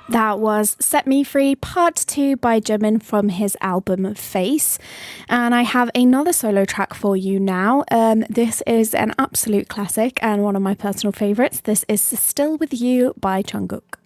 That was Set Me Free Part 2 by Jimin from his album Face. And I have another solo track for you now. This is an absolute classic and one of my personal favourites. This is Still With You by Jungkook.